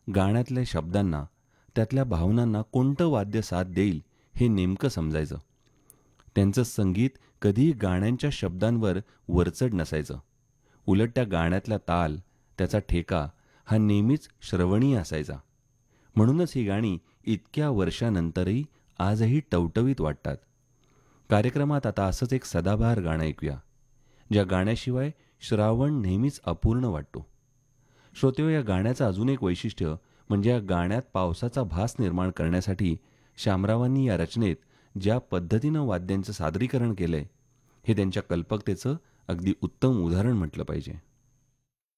गाण्यातल्या शब्दांना, त्यातल्या भावनांना कोणतं वाद्य साथ देईल हे नेमकं समजायचं. त्यांचं संगीत कधीही गाण्यांच्या शब्दांवर वरचढ नसायचं. उलट त्या गाण्यातला ताल, त्याचा ठेका हा नेहमीच श्रवणीय असायचा. म्हणूनच ही गाणी इतक्या वर्षानंतरही आजही टवटवीत वाटतात. कार्यक्रमात आता असंच एक सदाबहार गाणं ऐकूया, ज्या गाण्याशिवाय श्रावण नेहमीच अपूर्ण वाटतो. श्रोतेहो, या गाण्याचं अजून एक वैशिष्ट्य म्हणजे या गाण्यात पावसाचा भास निर्माण करण्यासाठी शामरावांनी या रचनेत ज्या पद्धतीनं वाद्यांचं सादरीकरण केलंय, हे त्यांच्या कल्पकतेचं अगदी उत्तम उदाहरण म्हटलं पाहिजे.